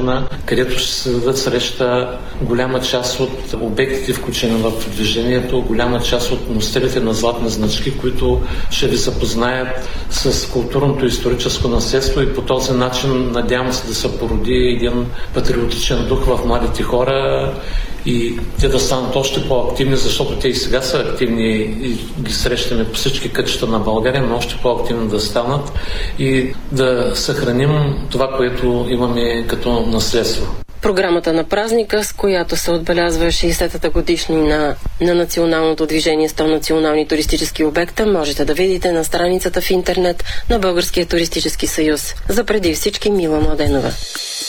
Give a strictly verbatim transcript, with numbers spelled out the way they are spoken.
Чужбина, където ще се дадат среща голяма част от обектите, включени в движението, голяма част от носителите на златни значки, които ще ви запознаят с културното и историческо наследство и по този начин надявам се да се породи един патриотичен дух в младите хора и те да станат още по-активни, защото те и сега са активни и ги срещаме по всички кътчета на България, но още по-активни да станат и да съхраним това, което имаме като наследство. Програмата на празника, с която се отбелязва шейсетата годишнина на националното движение сто национални туристически обекта, можете да видите на страницата в интернет на Българския туристически съюз. За преди всички Мила Младенова.